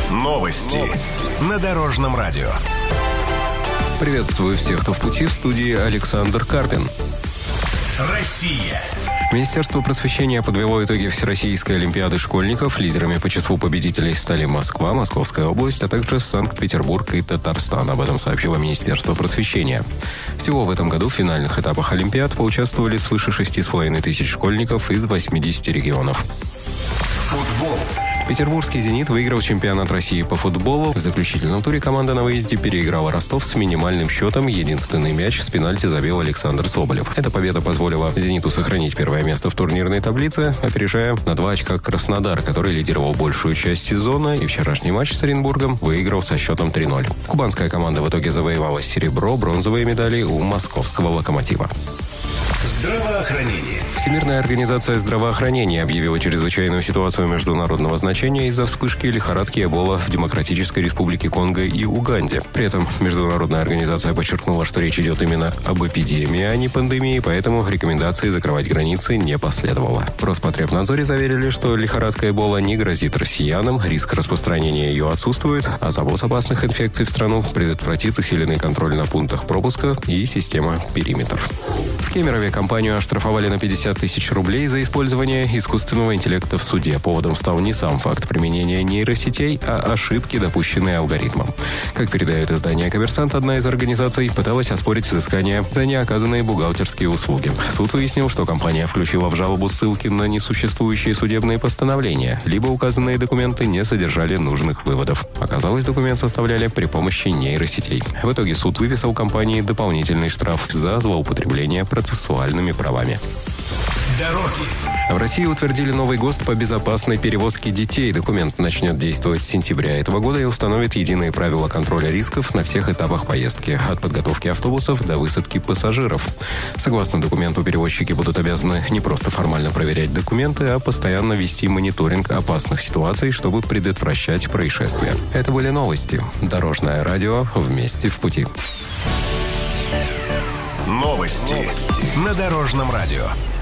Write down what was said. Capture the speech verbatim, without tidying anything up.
Новости. Новости. На Дорожном радио. Приветствую всех, кто в пути. В студии Александр Карпин. Россия. Министерство просвещения подвело итоги Всероссийской олимпиады школьников. Лидерами по числу победителей стали Москва, Московская область, а также Санкт-Петербург и Татарстан. Об этом сообщило Министерство просвещения. Всего в этом году в финальных этапах олимпиад поучаствовали свыше шести с половиной тысяч школьников из восьмидесяти регионов. Футбол. Петербургский «Зенит» выиграл чемпионат России по футболу. В заключительном туре команда на выезде переиграла Ростов с минимальным счетом. Единственный мяч с пенальти забил Александр Соболев. Эта победа позволила «Зениту» сохранить первое место в турнирной таблице, опережая на два очка Краснодар, который лидировал большую часть сезона, и вчерашний матч с Оренбургом выиграл со счетом три ноль. Кубанская команда в итоге завоевала серебро, бронзовые медали у московского «Локомотива». Здравоохранение. Всемирная организация здравоохранения объявила чрезвычайную ситуацию международного значения из-за вспышки лихорадки Эбола в Демократической Республике Конго и Уганде. При этом международная организация подчеркнула, что речь идет именно об эпидемии, а не пандемии, поэтому рекомендации закрывать границы не последовало. В Роспотребнадзоре заверили, что лихорадка Эбола не грозит россиянам, риск распространения ее отсутствует, а завоз опасных инфекций в страну предотвратит усиленный контроль на пунктах пропуска и система «Периметр». В Кемерове компанию оштрафовали на пятьдесят тысяч рублей за использование искусственного интеллекта в суде. Поводом стал не сам факт применения нейросетей, а ошибки, допущенные алгоритмом. Как передает издание «Коммерсант», одна из организаций пыталась оспорить взыскание за неоказанные бухгалтерские услуги. Суд выяснил, что компания включила в жалобу ссылки на несуществующие судебные постановления, либо указанные документы не содержали нужных выводов. Оказалось, документ составляли при помощи нейросетей. В итоге суд выписал компании дополнительный штраф за злоупотребление процессуальными правами. Дороги. В России утвердили новый ГОСТ по безопасной перевозке детей. Документ начнет действовать с сентября этого года и установит единые правила контроля рисков на всех этапах поездки, от подготовки автобусов до высадки пассажиров. Согласно документу, перевозчики будут обязаны не просто формально проверять документы, а постоянно вести мониторинг опасных ситуаций, чтобы предотвращать происшествия. Это были новости. Дорожное радио. Вместе в пути. Новости. Новости. На Дорожном радио.